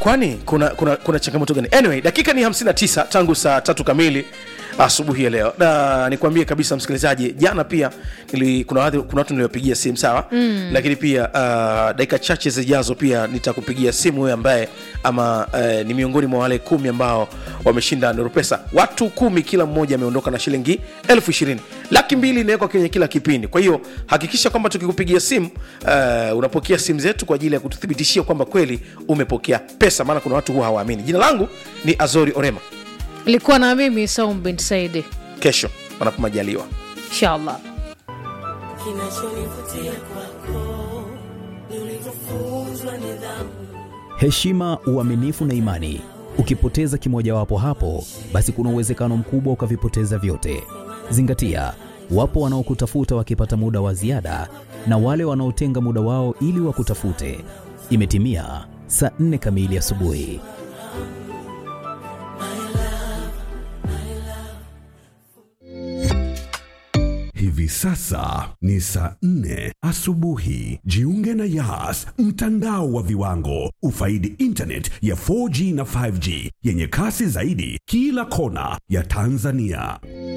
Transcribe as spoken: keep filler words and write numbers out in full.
kwani kuna kuna kuna changamoto gani? Anyway, dakika ni hamsini na tisa tangu saa tatu kamili asubuhi ya leo. Na nikwambie kabisa msikilizaji, jana pia nili, kuna watu kuna watu niliopigia simu sawa, mm. lakini pia uh, dakika chache zijazo pia nitakupigia simu wewe ambaye ama uh, ni miongoni mwa wale kumi ambao wameshinda Nuru Pesa. Watu kumi kila mmoja ameondoka na shilingi elfu ishirini. Laki mbili inawekwa kwenye kila kipindi. Kwa hiyo hakikisha kwamba tukikupigia simu uh, unapokea simu zetu kwa ajili ya kututhibitishia kwamba kweli umepokea pesa, maana kuna watu huwa hawaamini. Jina langu ni Azori Orema. Ilikuwa na mimi Saum bin Saidi. Kesho wanapomajaliwa inshallah. Kinachonivutia kwako ni ulivyofunzwa nidhamu, heshima, uaminifu na imani. Ukipoteza kimoja wapo hapo, basi kuna uwezekano mkubwa ukavipoteza vyote. Zingatia, wapo wanaokutafuta wakipata muda wa ziada na wale wanaotenga muda wao ili wakutafute. Imetimia saa nne kamili asubuhi. Hivi sasa ni saa nne asubuhi. Jiunge na Yas, mtandao wa viwango. Ufaidi internet ya four G na five G yenye kasi zaidi kila kona ya Tanzania.